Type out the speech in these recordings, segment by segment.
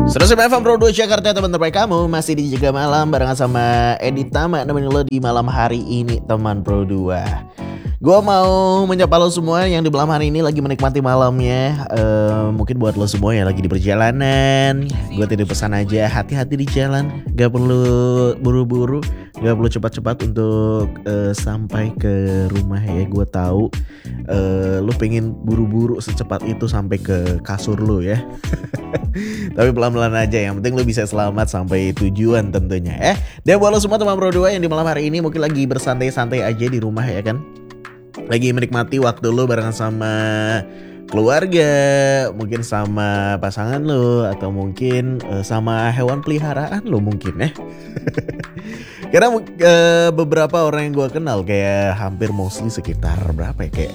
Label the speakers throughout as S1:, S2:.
S1: 105 FM Pro 2 Jakarta, teman terbaik kamu. Masih di Jaga Malam barengan sama Edi Tama nemenin lo di malam hari ini, teman Pro 2. Gue mau menyapa lo semua yang di malam hari ini lagi menikmati malamnya. Mungkin buat lo semua yang lagi di perjalanan, gue titip pesan aja, hati-hati di jalan. Gak perlu buru-buru, gak perlu cepat-cepat untuk sampai ke rumah ya. Gue tahu lo pengen buru-buru secepat itu sampai ke kasur lo ya. Tapi pelan-pelan aja, yang penting lo bisa selamat sampai tujuan tentunya. Dan buat lo semua teman Pro 2 yang di malam hari ini mungkin lagi bersantai-santai aja di rumah ya kan, lagi menikmati waktu lo barengan sama keluarga, mungkin sama pasangan lo, atau mungkin sama hewan peliharaan lo mungkin ya. Karena beberapa orang yang gue kenal kayak hampir mostly sekitar berapa ya, kayak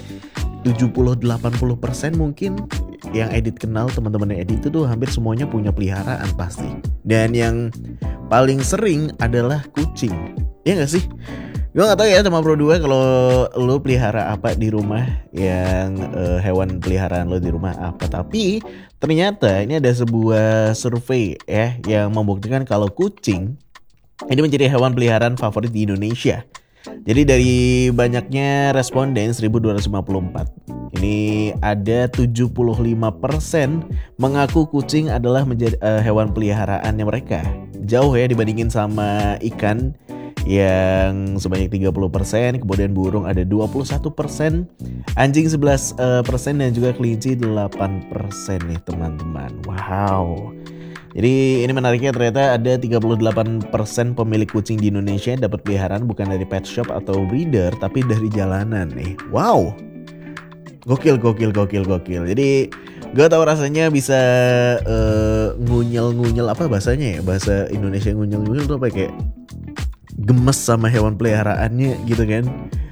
S1: 70-80% mungkin yang Edit kenal, teman-teman Edit itu tuh hampir semuanya punya peliharaan pasti. Dan yang paling sering adalah kucing. Ya gak sih? Gue gak tahu ya teman Pro 2 kalau lo pelihara apa di rumah, yang hewan peliharaan lo di rumah apa. Tapi ternyata ini ada sebuah survei ya yang membuktikan kalau kucing ini menjadi hewan peliharaan favorit di Indonesia. Jadi dari banyaknya responden 1254, ini ada 75% mengaku kucing adalah menjadi hewan peliharaannya mereka. Jauh ya dibandingin sama ikan yang sebanyak 30%, kemudian burung ada 21%, anjing 11%, dan juga kelinci 8% nih teman-teman. Wow. Jadi ini menariknya, ternyata ada 38% pemilik kucing di Indonesia yang dapat peliharaan bukan dari pet shop atau breeder, tapi dari jalanan nih. Wow. Gokil. Jadi gue tahu rasanya bisa ngunyel apa bahasanya ya, bahasa Indonesia ngunyel tuh apa, kayak gemes sama hewan peliharaannya gitu kan.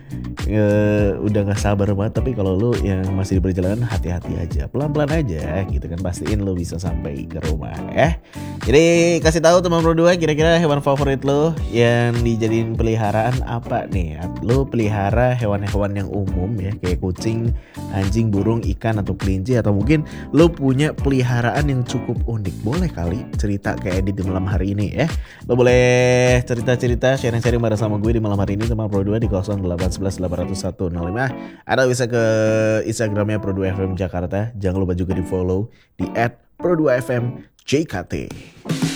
S1: Udah gak sabar banget. Tapi kalau lu yang masih di perjalanan, hati-hati aja, pelan-pelan aja gitu kan, pastiin lu bisa sampai ke rumah ya. Jadi kasih tahu teman Pro 2, kira-kira hewan favorit lu yang dijadiin peliharaan apa nih? Lu pelihara hewan-hewan yang umum ya, kayak kucing, anjing, burung, ikan, atau kelinci, atau mungkin lu punya peliharaan yang cukup unik. Boleh kali cerita kayak Edit di malam hari ini ya. Lu boleh cerita-cerita, sharing-sharing bareng sama gue di malam hari ini teman Pro 2 di 0811-801-105, atau bisa ke Instagramnya Pro 2 FM Jakarta. Jangan lupa juga di follow di @Pro2FMJKT.